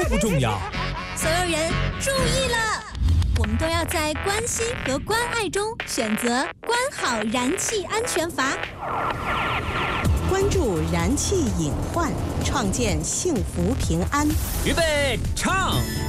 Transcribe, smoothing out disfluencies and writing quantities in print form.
不重要。 所有人注意了，我们都要在关心和关爱中选择关好燃气安全阀。 关注燃气隐患，创建幸福平安。 预备，唱。